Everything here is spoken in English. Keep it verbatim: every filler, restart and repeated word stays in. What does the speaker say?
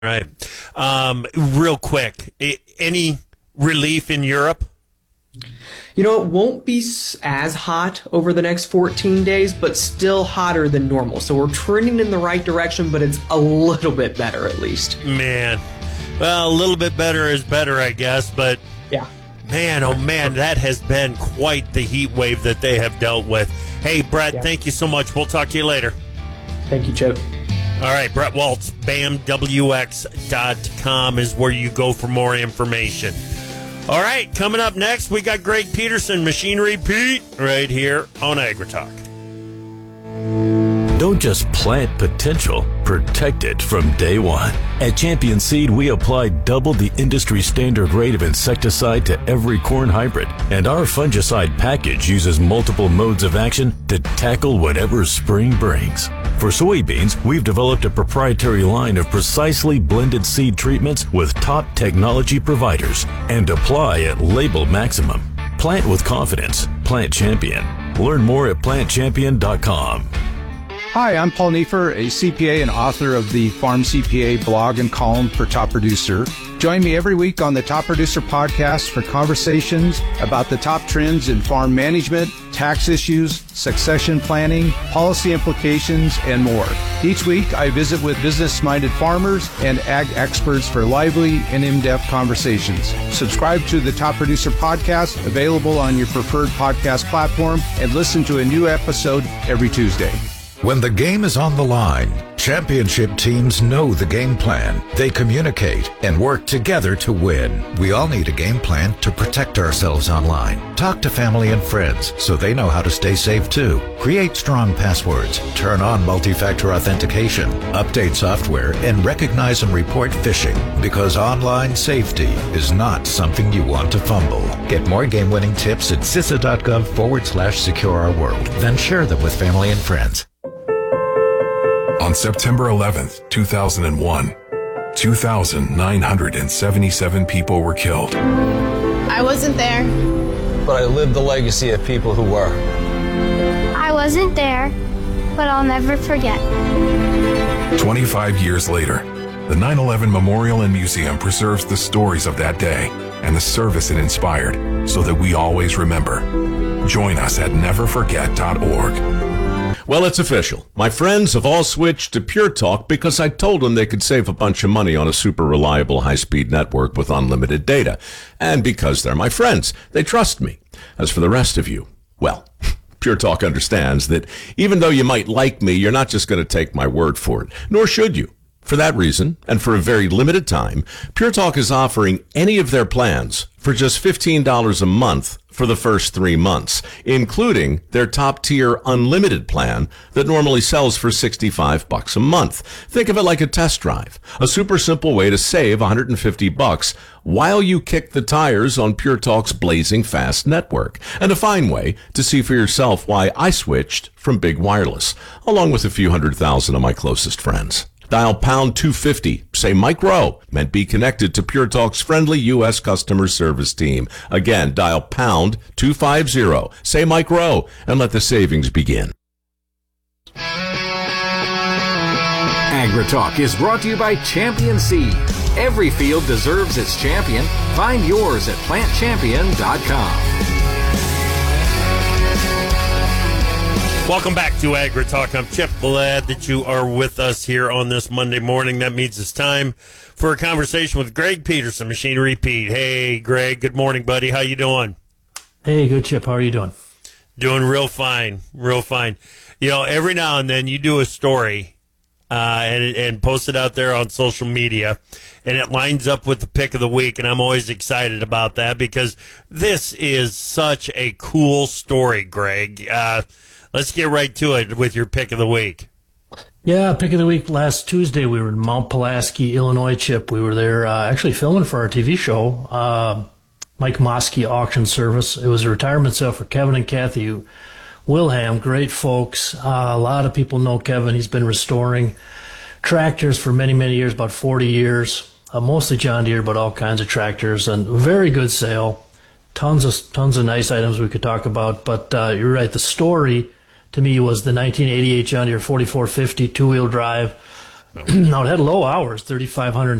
Right. Um, real quick, I- any relief in Europe? You know, it won't be s- as hot over the next fourteen days, but still hotter than normal. So we're trending in the right direction, but it's a little bit better at least. Man, well, a little bit better is better, I guess, but Yeah. man, oh man, that has been quite the heat wave that they have dealt with. Hey, Brett, Yeah. thank you so much. We'll talk to you later. Thank you, Chip. All right, Brett Waltz, bam w x dot com is where you go for more information. All right, coming up next, we got Greg Peterson, Machinery Pete, right here on AgriTalk. Don't just plant potential, protect it from day one. At Champion Seed, we apply double the industry standard rate of insecticide to every corn hybrid, and our fungicide package uses multiple modes of action to tackle whatever spring brings. For soybeans, we've developed a proprietary line of precisely blended seed treatments with top technology providers and apply at label maximum. Plant with confidence. Plant Champion. Learn more at plant champion dot com. Hi, I'm Paul Neiffer, a C P A and author of the Farm C P A blog and column for Top Producer. Join me every week on the Top Producer podcast for conversations about the top trends in farm management, tax issues, succession planning, policy implications, and more. Each week, I visit with business-minded farmers and ag experts for lively and in-depth conversations. Subscribe to the Top Producer podcast, available on your preferred podcast platform, and listen to a new episode every Tuesday. When the game is on the line, championship teams know the game plan. They communicate and work together to win. We all need a game plan to protect ourselves online. Talk to family and friends so they know how to stay safe too. Create strong passwords, turn on multi-factor authentication, update software, and recognize and report phishing, because online safety is not something you want to fumble. Get more game-winning tips at cisa.gov forward slash secure our world. Then share them with family and friends. On September eleventh, two thousand one, two thousand nine hundred seventy-seven people were killed. I wasn't there. But I lived the legacy of people who were. I wasn't there, but I'll never forget. twenty-five years later, the nine eleven Memorial and Museum preserves the stories of that day and the service it inspired so that we always remember. Join us at never forget dot org. Well, it's official. My friends have all switched to Pure Talk because I told them they could save a bunch of money on a super reliable high-speed network with unlimited data. And because they're my friends, they trust me. As for the rest of you, well, Pure Talk understands that even though you might like me, you're not just going to take my word for it, nor should you. For that reason, and for a very limited time, Pure Talk is offering any of their plans for just fifteen dollars a month for the first three months, including their top-tier unlimited plan that normally sells for sixty-five bucks a month. Think of it like a test drive, a super simple way to save one hundred fifty bucks while you kick the tires on Pure Talk's blazing fast network, and a fine way to see for yourself why I switched from Big Wireless, along with a few hundred thousand of my closest friends. Dial pound two fifty, say Mike Rowe, and be connected to Pure Talk's friendly U S customer service team. Again, dial pound two fifty, say Mike Rowe, and let the savings begin. AgriTalk is brought to you by Champion Seed. Every field deserves its champion. Find yours at plant champion dot com. Welcome back to AgriTalk. I'm Chip. Glad that you are with us here on this Monday morning. That means it's time for a conversation with Greg Peterson, Machinery Pete. Hey, Greg. Good morning, buddy. How you doing? Hey, good, Chip. How are you doing? Doing real fine. Real fine. You know, every now and then you do a story uh, and, and post it out there on social media, and it lines up with the pick of the week, and I'm always excited about that because this is such a cool story, Greg. Uh Let's get right to it with your pick of the week. Yeah, pick of the week. Last Tuesday, we were in Mount Pulaski, Illinois, Chip. We were there uh, actually filming for our T V show, uh, Mike Moskey Auction Service. It was a retirement sale for Kevin and Kathy Wilhelm. Great folks. Uh, a lot of people know Kevin. He's been restoring tractors for many, many years, about forty years, uh, mostly John Deere, but all kinds of tractors. And very good sale. Tons of, tons of nice items we could talk about. But uh, you're right, the story to me was the nineteen eighty-eight John Deere forty-four fifty two-wheel drive. Now, it had low hours, thirty-five hundred